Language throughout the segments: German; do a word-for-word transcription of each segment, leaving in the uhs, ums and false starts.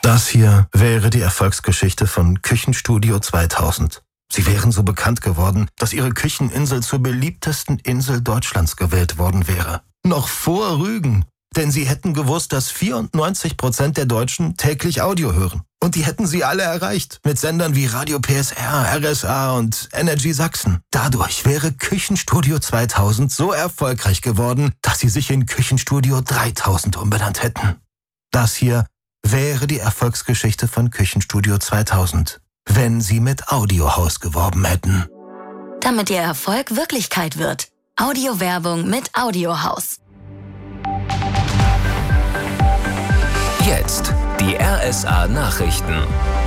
Das hier wäre die Erfolgsgeschichte von Küchenstudio zweitausend. Sie wären so bekannt geworden, dass ihre Kücheninsel zur beliebtesten Insel Deutschlands gewählt worden wäre. Noch vor Rügen. Denn sie hätten gewusst, dass vierundneunzig Prozent der Deutschen täglich Audio hören. Und die hätten sie alle erreicht. Mit Sendern wie Radio P S R, R S A und Energy Sachsen. Dadurch wäre Küchenstudio zweitausend so erfolgreich geworden, dass sie sich in Küchenstudio dreitausend umbenannt hätten. Das hier wäre die Erfolgsgeschichte von Küchenstudio zweitausend, wenn sie mit Audiohaus geworben hätten. Damit ihr Erfolg Wirklichkeit wird. Audiowerbung mit Audiohaus. Jetzt die R S A-Nachrichten.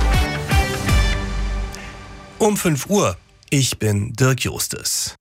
Um fünf Uhr. Ich bin Dirk Justus.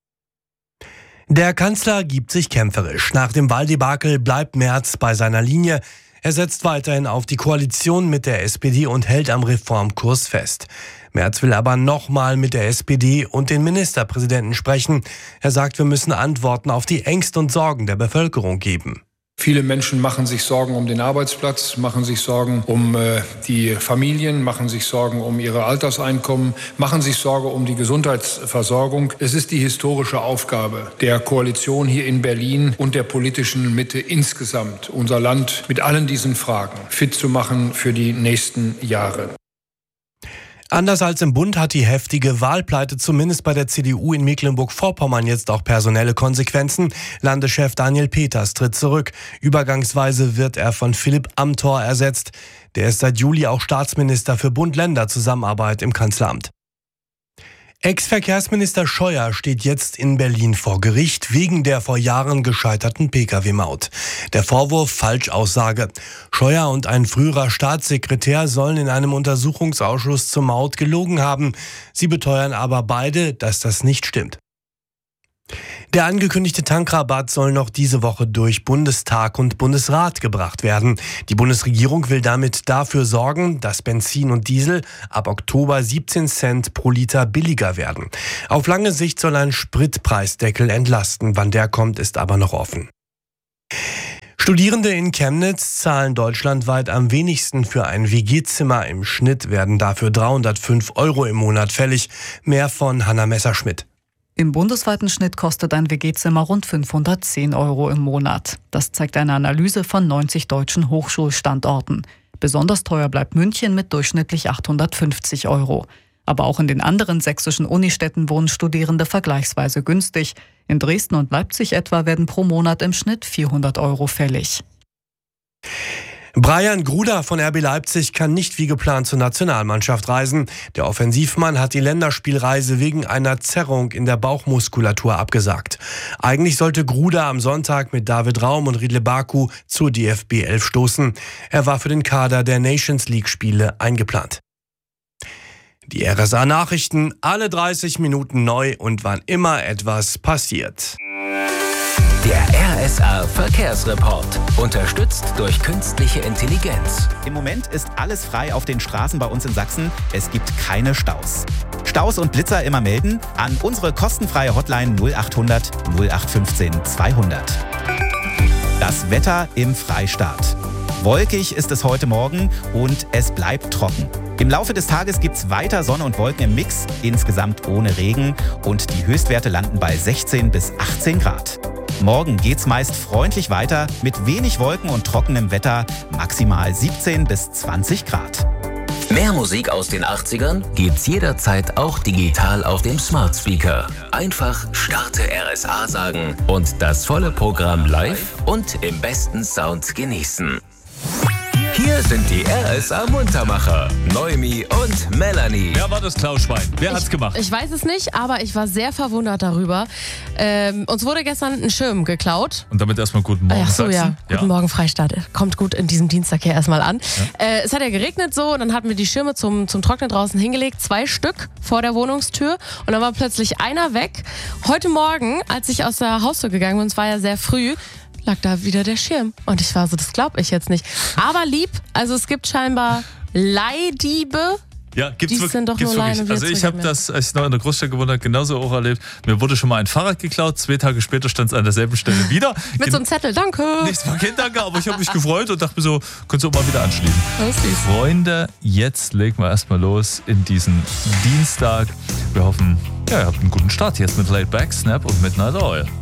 Der Kanzler gibt sich kämpferisch. Nach dem Wahldebakel bleibt Merz bei seiner Linie. Er setzt weiterhin auf die Koalition mit der S P D und hält am Reformkurs fest. Merz will aber nochmal mit der S P D und den Ministerpräsidenten sprechen. Er sagt, wir müssen Antworten auf die Ängste und Sorgen der Bevölkerung geben. Viele Menschen machen sich Sorgen um den Arbeitsplatz, machen sich Sorgen um äh, die Familien, machen sich Sorgen um ihre Alterseinkommen, machen sich Sorge um die Gesundheitsversorgung. Es ist die historische Aufgabe der Koalition hier in Berlin und der politischen Mitte insgesamt, unser Land mit allen diesen Fragen fit zu machen für die nächsten Jahre. Anders als im Bund hat die heftige Wahlpleite zumindest bei der C D U in Mecklenburg-Vorpommern jetzt auch personelle Konsequenzen. Landeschef Daniel Peters tritt zurück. Übergangsweise wird er von Philipp Amthor ersetzt. Der ist seit Juli auch Staatsminister für Bund-Länder-Zusammenarbeit im Kanzleramt. Ex-Verkehrsminister Scheuer steht jetzt in Berlin vor Gericht wegen der vor Jahren gescheiterten Pkw-Maut. Der Vorwurf Falschaussage. Scheuer und ein früherer Staatssekretär sollen in einem Untersuchungsausschuss zur Maut gelogen haben. Sie beteuern aber beide, dass das nicht stimmt. Der angekündigte Tankrabatt soll noch diese Woche durch Bundestag und Bundesrat gebracht werden. Die Bundesregierung will damit dafür sorgen, dass Benzin und Diesel ab Oktober siebzehn Cent pro Liter billiger werden. Auf lange Sicht soll ein Spritpreisdeckel entlasten. Wann der kommt, ist aber noch offen. Studierende in Chemnitz zahlen deutschlandweit am wenigsten für ein W G-Zimmer. Im Schnitt werden dafür dreihundertfünf Euro im Monat fällig. Mehr von Hanna Messerschmidt. Im bundesweiten Schnitt kostet ein W G-Zimmer rund fünfhundertzehn Euro im Monat. Das zeigt eine Analyse von neunzig deutschen Hochschulstandorten. Besonders teuer bleibt München mit durchschnittlich achthundertfünfzig Euro. Aber auch in den anderen sächsischen Unistädten wohnen Studierende vergleichsweise günstig. In Dresden und Leipzig etwa werden pro Monat im Schnitt vierhundert Euro fällig. Brian Gruda von R B Leipzig kann nicht wie geplant zur Nationalmannschaft reisen. Der Offensivmann hat die Länderspielreise wegen einer Zerrung in der Bauchmuskulatur abgesagt. Eigentlich sollte Gruda am Sonntag mit David Raum und Riedle Baku zur D F B elf stoßen. Er war für den Kader der Nations League-Spiele eingeplant. Die R S A-Nachrichten, alle dreißig Minuten neu und wann immer etwas passiert. Der R S A-Verkehrsreport. Unterstützt durch künstliche Intelligenz. Im Moment ist alles frei auf den Straßen bei uns in Sachsen. Es gibt keine Staus. Staus und Blitzer immer melden an unsere kostenfreie Hotline null achthundert nullacht eins fünf zweihundert. Das Wetter im Freistaat. Wolkig ist es heute Morgen und es bleibt trocken. Im Laufe des Tages gibt es weiter Sonne und Wolken im Mix, insgesamt ohne Regen. Und die Höchstwerte landen bei sechzehn bis achtzehn Grad. Morgen geht's meist freundlich weiter mit wenig Wolken und trockenem Wetter, maximal siebzehn bis zwanzig Grad. Mehr Musik aus den achtzigern gibt's jederzeit auch digital auf dem Smart Speaker. Einfach Starte R S A sagen und das volle Programm live und im besten Sound genießen. Hier sind die R S A-Muntermacher, Noemi und Melanie. Wer war das Klauschwein? Wer hat's gemacht? Ich weiß es nicht, aber ich war sehr verwundert darüber. Ähm, uns wurde gestern ein Schirm geklaut. Und damit erstmal guten Morgen, Ach so, Sachsen. ja. Guten ja. Morgen, Freistaat. Kommt gut in diesem Dienstag hier erstmal an. Ja. Äh, es hat ja geregnet so, und dann hatten wir die Schirme zum, zum Trocknen draußen hingelegt. Zwei Stück vor der Wohnungstür. Und dann war plötzlich einer weg. Heute Morgen, als ich aus der Haustür gegangen bin, es war ja sehr früh, lag da wieder der Schirm. Und ich war so, das glaube ich jetzt nicht. Aber lieb, also es gibt scheinbar Leihdiebe, Ja, gibt's Die wirklich, sind doch gibt's nur wirklich. alleine, wir Also ich zwei habe mit. das, als ich noch in der Großstadt gewohnt habe, genauso auch erlebt. Mir wurde schon mal ein Fahrrad geklaut, zwei Tage später stand es an derselben Stelle wieder. Mit so einem Zettel, danke. Nichts war kein Danke, aber ich habe mich gefreut und dachte mir so, könntest du auch mal wieder anschließen. Das ist süß. Freunde, jetzt legen wir erstmal los in diesen Dienstag. Wir hoffen, ja, ihr habt einen guten Start jetzt mit Laid Back, Snap und Midnight Oil.